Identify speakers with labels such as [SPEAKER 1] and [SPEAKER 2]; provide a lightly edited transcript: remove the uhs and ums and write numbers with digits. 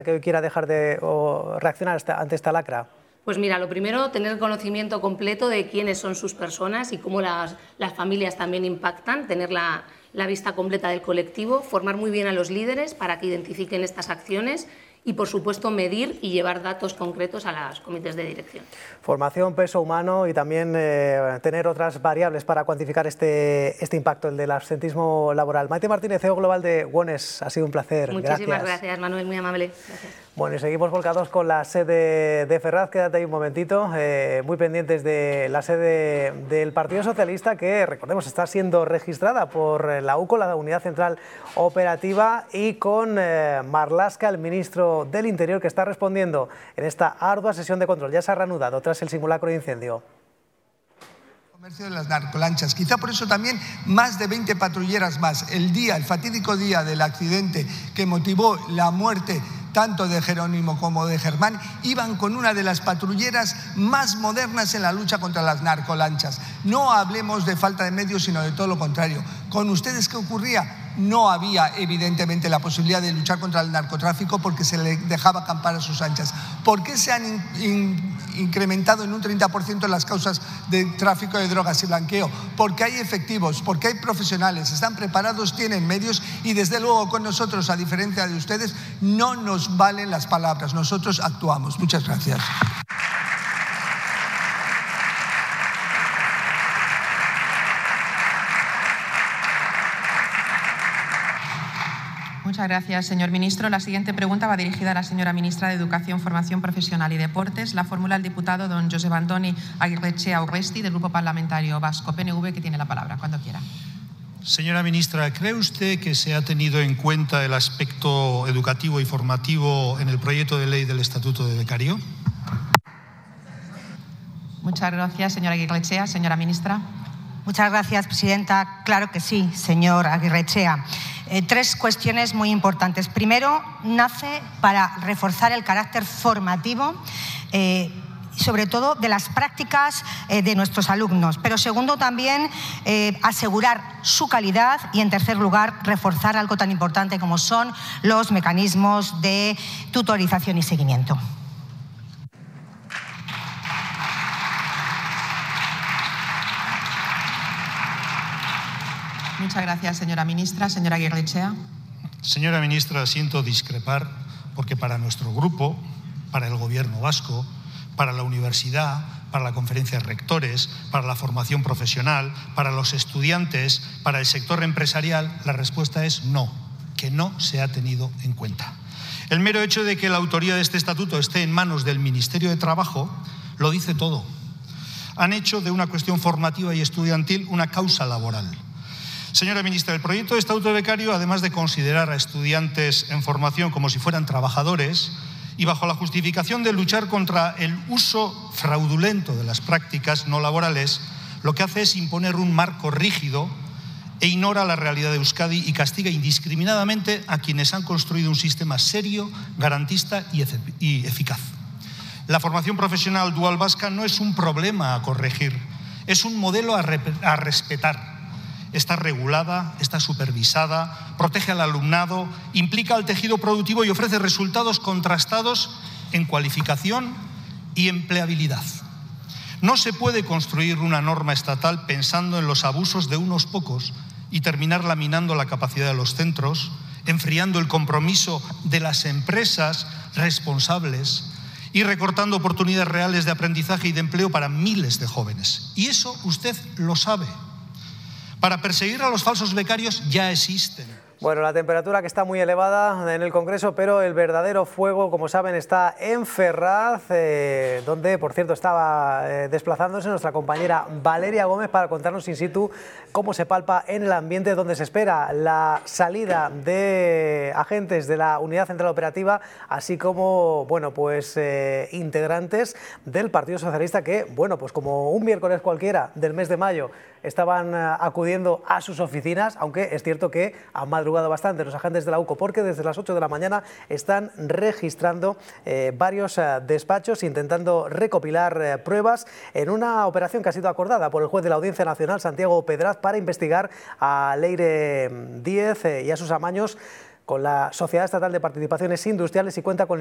[SPEAKER 1] que quiera dejar de reaccionar ante esta lacra?
[SPEAKER 2] Pues mira, lo primero, tener conocimiento completo de quiénes son sus personas y cómo las familias también impactan, tener la vista completa del colectivo, formar muy bien a los líderes para que identifiquen estas acciones y, por supuesto, medir y llevar datos concretos a los comités de dirección.
[SPEAKER 1] Formación, peso humano y también tener otras variables para cuantificar este impacto, el del absentismo laboral. Maite Martínez, CEO Global de Wones, ha sido un placer.
[SPEAKER 2] Muchísimas gracias, Manuel, muy amable. Gracias.
[SPEAKER 1] Bueno, y seguimos volcados con la sede de Ferraz. Quédate ahí un momentito, muy pendientes de la sede del Partido Socialista, que, recordemos, está siendo registrada por la UCO, la Unidad Central Operativa, y con Marlaska, el ministro del Interior, que está respondiendo en esta ardua sesión de control. Ya se ha reanudado tras el simulacro de incendio.
[SPEAKER 3] Comercio de las narcolanchas. Quizá por eso también más de 20 patrulleras más. El fatídico día del accidente que motivó la muerte tanto de Jerónimo como de Germán, iban con una de las patrulleras más modernas en la lucha contra las narcolanchas. No hablemos de falta de medios, sino de todo lo contrario. ¿Con ustedes qué ocurría? No había, evidentemente, la posibilidad de luchar contra el narcotráfico porque se le dejaba acampar a sus anchas. ¿Por qué se han incrementado en un 30% las causas de tráfico de drogas y blanqueo? Porque hay efectivos, porque hay profesionales, están preparados, tienen medios y, desde luego, con nosotros, a diferencia de ustedes, no nos valen las palabras. Nosotros actuamos. Muchas gracias.
[SPEAKER 4] Muchas gracias, señor ministro. La siguiente pregunta va dirigida a la señora ministra de Educación, Formación Profesional y Deportes. La formula el diputado don Josep Antoni Aguirrechea Urresti, del Grupo Parlamentario Vasco PNV, que tiene la palabra. Cuando quiera.
[SPEAKER 5] Señora ministra, ¿cree usted que se ha tenido en cuenta el aspecto educativo y formativo en el proyecto de ley del Estatuto de Becario?
[SPEAKER 4] Muchas gracias, señora Aguirrechea. Señora ministra.
[SPEAKER 6] Muchas gracias, presidenta. Claro que sí, señor Aguirrechea. Tres cuestiones muy importantes. Primero, nace para reforzar el carácter formativo, sobre todo de las prácticas de nuestros alumnos. Pero segundo, también asegurar su calidad y, en tercer lugar, reforzar algo tan importante como son los mecanismos de tutorización y seguimiento.
[SPEAKER 4] Muchas gracias, señora ministra. Señora Aguirrechea.
[SPEAKER 5] Señora ministra, siento discrepar porque para nuestro grupo, para el Gobierno vasco, para la universidad, para la conferencia de rectores, para la formación profesional, para los estudiantes, para el sector empresarial, la respuesta es no, que no se ha tenido en cuenta. El mero hecho de que la autoría de este estatuto esté en manos del Ministerio de Trabajo lo dice todo. Han hecho de una cuestión formativa y estudiantil una causa laboral. Señora ministra, el proyecto de estatuto de becario, además de considerar a estudiantes en formación como si fueran trabajadores y bajo la justificación de luchar contra el uso fraudulento de las prácticas no laborales, lo que hace es imponer un marco rígido e ignora la realidad de Euskadi y castiga indiscriminadamente a quienes han construido un sistema serio, garantista y eficaz. La formación profesional dual vasca no es un problema a corregir, es un modelo a respetar. Está regulada, está supervisada, protege al alumnado, implica al tejido productivo y ofrece resultados contrastados en cualificación y empleabilidad. No se puede construir una norma estatal pensando en los abusos de unos pocos y terminar laminando la capacidad de los centros, enfriando el compromiso de las empresas responsables y recortando oportunidades reales de aprendizaje y de empleo para miles de jóvenes. Y eso usted lo sabe. Para perseguir a los falsos becarios ya existen.
[SPEAKER 1] Bueno, la temperatura que está muy elevada en el Congreso, pero el verdadero fuego, como saben, está en Ferraz, donde, por cierto, estaba desplazándose nuestra compañera Valeria Gómez para contarnos in situ cómo se palpa en el ambiente, donde se espera la salida de agentes de la Unidad Central Operativa, así como, bueno, pues integrantes del Partido Socialista que, bueno, pues como un miércoles cualquiera del mes de mayo, estaban acudiendo a sus oficinas, aunque es cierto que han madrugado bastante los agentes de la UCO, porque desde las 8 de la mañana están registrando varios despachos, intentando recopilar pruebas en una operación que ha sido acordada por el juez de la Audiencia Nacional, Santiago Pedraz, para investigar a Leire Díez y a sus amaños con la Sociedad Estatal de Participaciones Industriales y cuenta con